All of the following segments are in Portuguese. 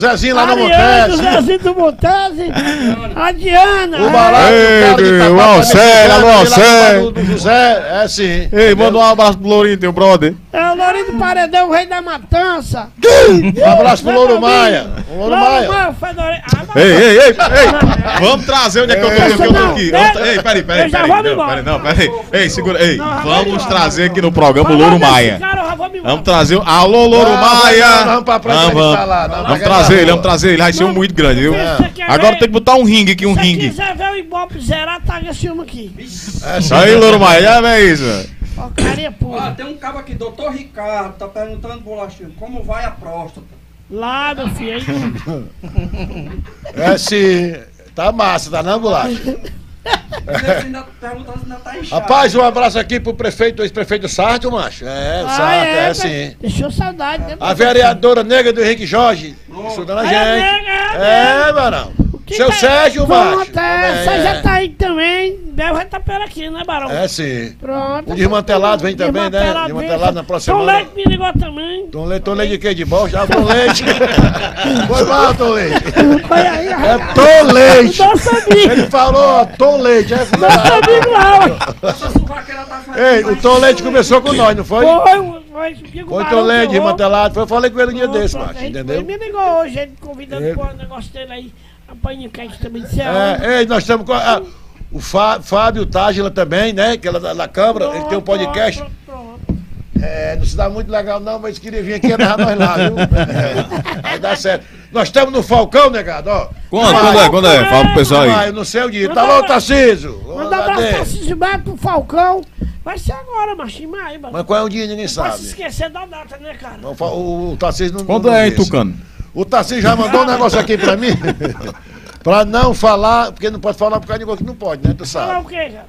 Zezinho lá no Ariane, o Montese. Zezinho do Montese. A Diana. O barato, o cara de Ei, o Alcé, alô, Alcé. do José, é sim. Ei, manda um abraço pro Lourinho, teu brother. É o Lourinho do Paredão, o rei da matança. Um abraço pro Louro Maia. O Louro Maia. Ei. Vamos trazer onde é que eu tô Não, aqui. não. Ei, peraí. Eu já vou me embora. Peraí. Ei, segura. Ei, Não, já vou vamos embora. trazer aqui no programa o Louro Maia. Vamos trazer. Alô, Louro Maia. Vamos pra praia entrevistar lá. Vamos trazer ele. Vai ser um muito grande, viu? Agora tem que botar um ringue aqui, um Se ringue. quiser ver o Ibope zerar, taga esse filme aqui. Isso aí, Louro Maia, já vê isso. Porcaria pura. Tem um cabo aqui, doutor Ricardo, tá perguntando, Bolachinho, como vai a próstata? Lá, meu filho. Aí, É sim. Tá massa, tá não, Bolacha? Ainda perguntando se ainda tá inchado. Rapaz, um abraço aqui pro prefeito, ex-prefeito Sarto, macho. É, o Sarto, é sim. Deixou saudade, né? A vereadora negra do Henrique Jorge, estudando a gente. É, Barão. Seu Sérgio, macho. Pronto, você já tá aí também. Bel vai estar por aqui, né, Barão? É sim. Pronto. O Desmantelado vem também, né? Desmantelado na próxima Tom semana. Leite me ligou também. Tom Leite de quê? De bosta? Ah, Tom Leite. Foi mal, Tom Leite. Foi aí, É Tom Leite. Nosso amigo. Ele falou Tom Leite. É Nosso amigo lá. Essa suvaqueira tá fazendo. Ei, o Tom Leite começou com nós, não foi? Foi Tom Leite, desmantelado. Eu falei com ele um dia desse, macho, entendeu? Ele me ligou hoje, ele convidando para o negócio dele aí. A paninha quente também de céu. Ei, nós estamos com o Fábio Tágila também, né? Que ela da Câmara, ele tem um podcast. É, não se dá muito legal não, mas queria vir aqui e levar nós lá, viu? Vai dar certo. Nós estamos no Falcão, negado, ó. Quando é? Fala pro pessoal aí. Eu não sei o dia. Tá lá o Tarcísio. Manda um abraço pro Tarcísio Maia, pro Falcão. Vai ser agora, macho, em maio, mano. Mas qual é o dia, ninguém Não pode se sabe. esquecer da data, né, cara? O Tarcísio não... Quando é, hein, Tucano? O Tarcísio já mandou um negócio aqui pra mim. Pra não falar, porque não pode falar por causa de coisa que não pode, né? Tu Falar sabe. o quê, cara?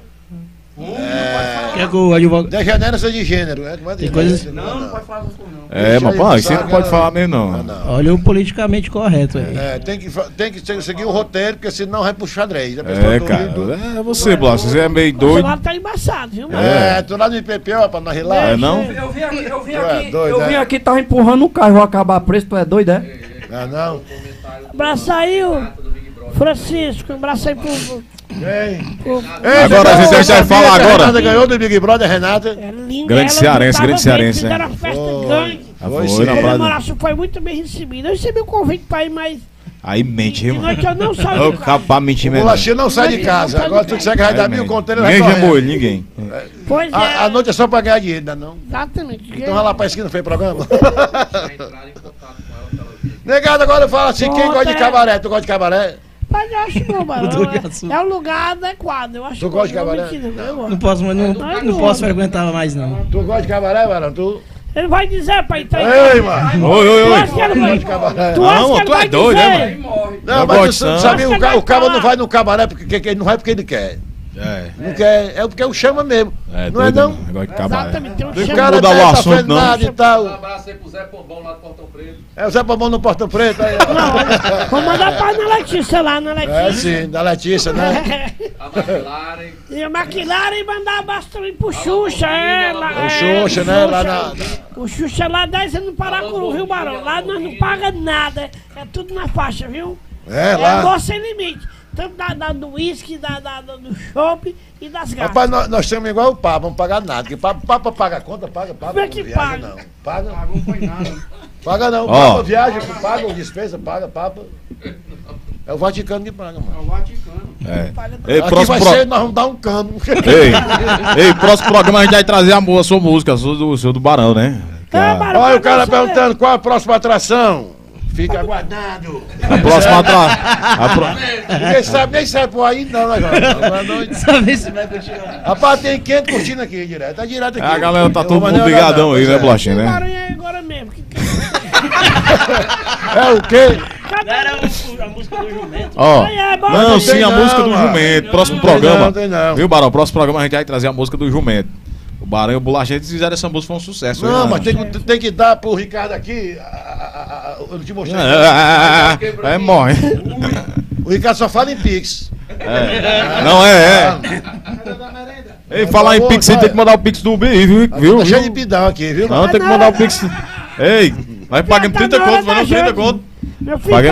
Quer que o advogado. Degeneração de gênero. Tem coisas- Não pode falar isso não. É, mas pô, isso aí não pode falar mesmo, não. Olha o politicamente correto aí. É, tem que seguir o roteiro, porque senão vai pro xadrez. É, cara. É você, Blas. Você é meio O doido. celular tá embaçado, viu, mano? Tu lá no IPP, ó, pra nós rilar. É, não? Eu vim aqui, é doido, eu vim é? aqui, tava empurrando o carro, vou acabar preso, tu é doido, é? É, não. Abraço aí, o Francisco. Um abraço aí pro. Agora, a gente vai falar agora. Renata ganhou do Big Brother, Renata. É linda, Grande ela cearense, tava grande cearense, bem, né? Fizeram uma festa grande. Foi Foi sim. na A praia. comemoração foi muito bem recebida. Eu recebi o convite pra ir, mas Aí mente, de irmão. noite eu não saio Ô, de casa. capaz mentir O mesmo. bolachinho não sai de casa. Agora tu disser que vai dar mil conteiros, vai Ninguém chamou correndo. ele, ninguém. Pois é, A noite é só pra ganhar dinheiro, ainda não. exatamente. Então vai lá pra esquina, fez programa. Negado, agora fala assim, quem gosta de cabaré? Tu gosta de cabaré? Mas eu acho bom, mano. Mudou de assunto. É um lugar adequado. Eu acho Tu gosta de bom, cabaré? mentira, eu gosto. Não posso, mas não posso frequentar mais não. Tu gosta de cabaré, Barão? Tu? Ele vai dizer pra entrar em Ei, mano! Oi, oi, Tu oi. acha que ele vai? Cabaré. Tu acha Não, que ele tu é vai doido, dizer? né, Morre. Não, Eu mas gosto, tu não. sabe, Acho que o cabo vai não vai no cabaré porque não vai porque ele quer. É. Não quer, é porque eu chamo mesmo. Não é doido, não? Negócio de cabaré. Exatamente, tem um O chama. cara mudar o tá assunto, fazendo não. nada e tal. abraço aí pro Zé Pombão lá do Portão Preto. É o Zé Pomão no Portão Preto. Aí, ó. Vou mandar pra Ana Letícia lá, Ana É Letícia. sim, da Letícia, né? A McLaren. E a McLaren e mandar abraço também pro Xuxa, O Xuxa, né? Lá na. O Xuxa lá 10 anos no Paracuru, viu, Barão? Lá nós não paga nada, é tudo na faixa, viu? É, É lá. amor sem limite. Tanto do uísque, do chopp e das gatas. Rapaz, nós estamos igual o Papa, não pagar nada. Porque Papa paga a conta, paga. Como é que não viaja, paga? Não. Paga. Não foi nada. Paga não. Ó. Papa viaja, paga, despesa, paga, Papa. É o Vaticano que paga, mano. É o Vaticano. Ei, Aqui próximo vai ser, nós vamos dar um cano. Ei, próximo programa a gente vai trazer a sua música, a sua do Barão, né? É, Barão, Olha o cara vai dançar, perguntando qual a próxima atração. Fica aguardando. A próxima Ninguém sabe por aí não, né, cara? Sabe se vai continuar. Rapaz, tem 500 curtindo aqui direto. Tá direto aqui. A galera tá Eu todo vou mundo mandar ligadão olhar, aí, né, pois é. Bolachinha, né? Barão é agora mesmo. É o quê? Era a música do jumento. Ó, é, bom. não, Não sim, tem a não, música do mano. jumento. Próximo Não tem programa. não, tem não. Viu, Barão? Próximo programa a gente vai trazer a música do jumento. O Barão e o Bolachinha eles fizeram essa música, foi um sucesso. Não, hein, mas mano? tem que dar pro Ricardo aqui. Eu te mostrei. É, morre. O Ricardo só fala em Pix. Não, é. Ei, falar em Pix, você tem que mandar o Pix do BI, viu? Tá cheio de pidão aqui, viu? Não, tem que mandar o Pix. Ei, vai pagando tá 30 na hora conto, vai da não 30 gente. conto. Meu filho Paguei